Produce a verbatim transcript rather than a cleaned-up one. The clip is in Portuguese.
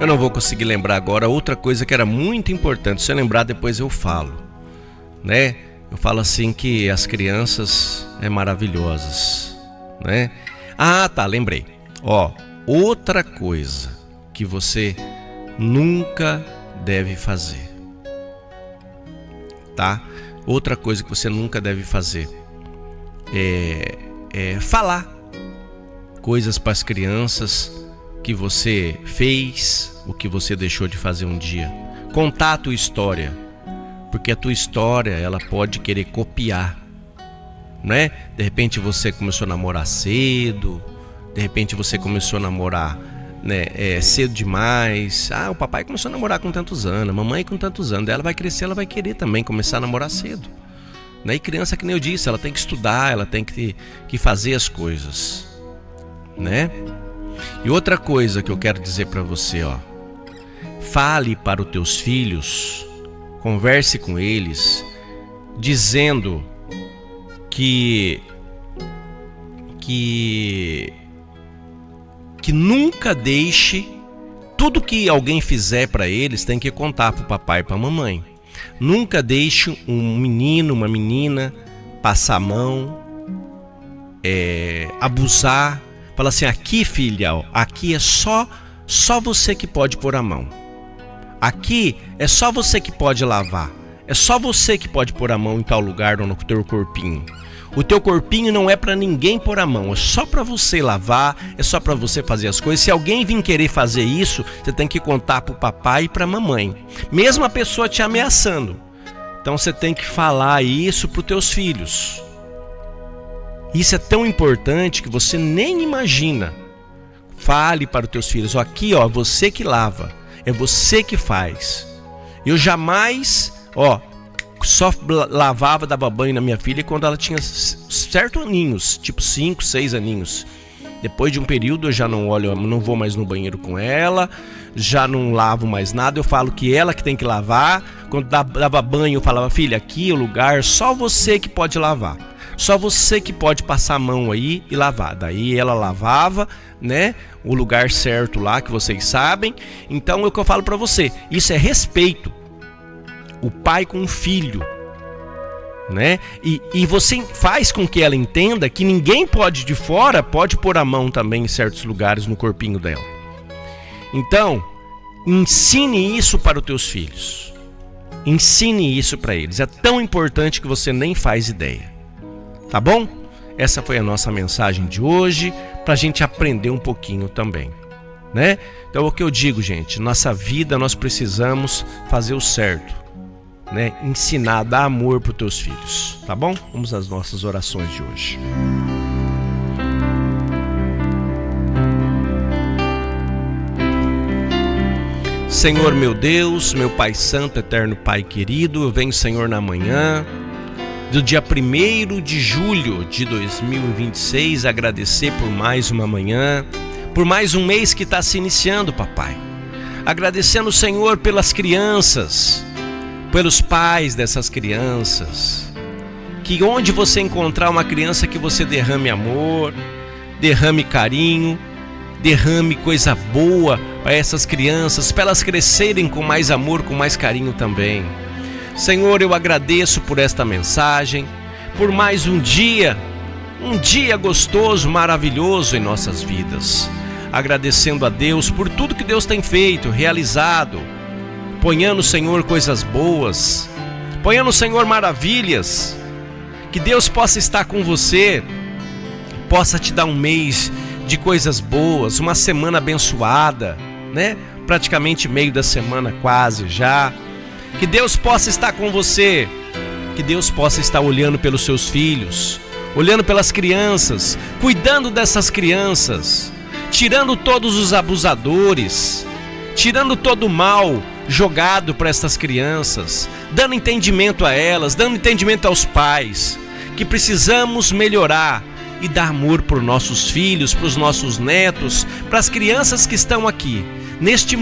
Eu não vou conseguir lembrar agora outra coisa que era muito importante. Se eu lembrar, depois eu falo, né? Eu falo assim que as crianças é maravilhosas, né? Ah, tá, lembrei. Ó, outra coisa que você nunca deve fazer, tá? Outra coisa que você nunca deve fazer é, é falar coisas para as crianças que você fez, o que você deixou de fazer um dia. Contar a tua história, porque a tua história ela pode querer copiar, né? De repente você começou a namorar cedo, de repente você começou a namorar, né, é, cedo demais. Ah, o papai começou a namorar com tantos anos, a mamãe com tantos anos. Ela vai crescer, ela vai querer também começar a namorar cedo, né? E criança, que nem eu disse, ela tem que estudar, ela tem que, que fazer as coisas, né? E outra coisa que eu quero dizer para você, ó, fale para os teus filhos, converse com eles, dizendo que que que nunca deixe tudo que alguém fizer para eles, tem que contar para o papai e para a mamãe. Nunca deixe um menino, uma menina passar a mão, é, abusar. Fala assim: aqui, filha, ó, aqui é só só você que pode pôr a mão. Aqui é só você que pode lavar. É só você que pode pôr a mão em tal lugar ou no teu corpinho. O teu corpinho não é para ninguém pôr a mão, é só para você lavar, é só para você fazer as coisas. Se alguém vir querer fazer isso, você tem que contar para o papai e para a mamãe, mesmo a pessoa te ameaçando. Então você tem que falar isso para os teus filhos. Isso é tão importante que você nem imagina. Fale para os teus filhos: ó, aqui, ó, você que lava, é você que faz. Eu jamais, ó, só lavava, dava banho na minha filha quando ela tinha certos aninhos, tipo cinco, seis aninhos. Depois de um período eu já não olho, eu não vou mais no banheiro com ela, já não lavo mais nada. Eu falo que ela que tem que lavar. Quando dava banho eu falava: filha, aqui é o lugar, só você que pode lavar, só você que pode passar a mão aí e lavar. Daí ela lavava, né, o lugar certo lá que vocês sabem. Então é o que eu falo para você, isso é respeito. O pai com o filho, né? E, e você faz com que ela entenda que ninguém pode de fora pode pôr a mão também em certos lugares no corpinho dela. Então, ensine isso para os teus filhos. Ensine isso para eles. É tão importante que você nem faz ideia. Tá bom? Essa foi a nossa mensagem de hoje, para a gente aprender um pouquinho também, né? Então, o que eu digo, gente, nossa vida nós precisamos fazer o certo, né? Ensinar, dar amor para os teus filhos, tá bom? Vamos às nossas orações de hoje. Senhor meu Deus, meu Pai Santo, eterno Pai querido, eu venho, Senhor, na manhã do dia primeiro de julho de dois mil e vinte e seis, agradecer por mais uma manhã, por mais um mês que está se iniciando, papai. Agradecendo, Senhor, pelas crianças, pelos pais dessas crianças, que onde você encontrar uma criança, que você derrame amor, derrame carinho, derrame coisa boa para essas crianças, para elas crescerem com mais amor, com mais carinho também. Senhor, eu agradeço por esta mensagem, por mais um dia, um dia gostoso, maravilhoso em nossas vidas. Agradecendo a Deus por tudo que Deus tem feito, realizado, ponhando, Senhor, coisas boas, ponhando, Senhor, maravilhas. Que Deus possa estar com você, possa te dar um mês de coisas boas, uma semana abençoada, né? Praticamente meio da semana quase já. Que Deus possa estar com você, que Deus possa estar olhando pelos seus filhos, olhando pelas crianças, cuidando dessas crianças, tirando todos os abusadores, tirando todo o mal jogado para essas crianças, dando entendimento a elas, dando entendimento aos pais, que precisamos melhorar e dar amor para os nossos filhos, para os nossos netos, para as crianças que estão aqui, neste